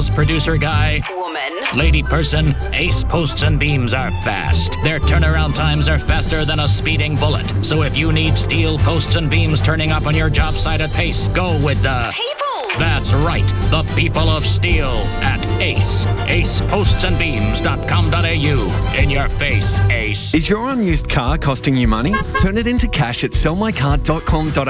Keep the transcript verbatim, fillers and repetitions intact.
sales producer guy, woman, lady person, Ace Posts and Beams are fast. Their turnaround times are faster than a speeding bullet. So if you need steel posts and beams turning up on your job site at pace, go with the people. That's right, the people of steel at Ace. ace posts and beams dot com dot a u. In your face, Ace. Is your unused car costing you money? Turn it into cash at sell my car dot com dot a u.